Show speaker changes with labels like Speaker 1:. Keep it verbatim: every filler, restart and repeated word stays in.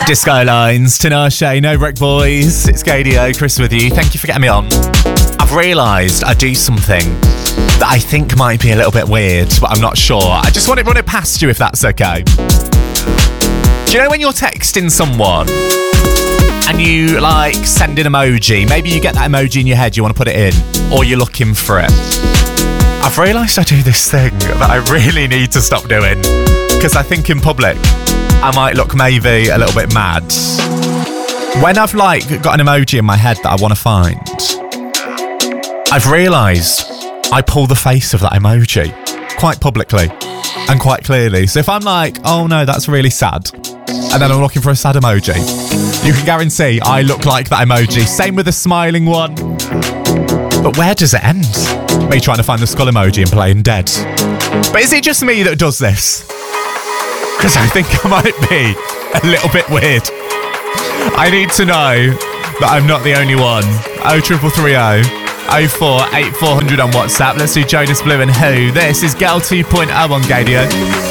Speaker 1: Disco Lines, Tinashe, No Brick Boys. It's Gadio, Chris with you. Thank you for getting me on. I've realised I do something that I think might be a little bit weird, but I'm not sure. I just want to run it past you if that's okay. Do you know when you're texting someone and you like send an emoji, maybe you get that emoji in your head, you want to put it in, or you're looking for it? I've realised I do this thing that I really need to stop doing, because I think in public I might look maybe a little bit mad. When I've like got an emoji in my head that I want to find, I've realised I pull the face of that emoji quite publicly and quite clearly. So if I'm like, oh no, that's really sad, and then I'm looking for a sad emoji, you can guarantee I look like that emoji. Same with the smiling one. But where does it end? Me trying to find the skull emoji and playing dead. But is it just me that does this? Because I think I might be a little bit weird. I need to know that I'm not the only one. oh triple three oh oh four eight four hundred on WhatsApp. Let's do Jonas Blue and Who. This is Girl two point oh on Gadio.